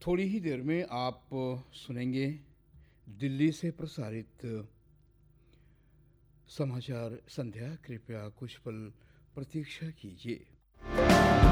थोड़ी ही देर में आप सुनेंगे दिल्ली से प्रसारित समाचार संध्या। कृपया कुछ पल प्रतीक्षा कीजिए।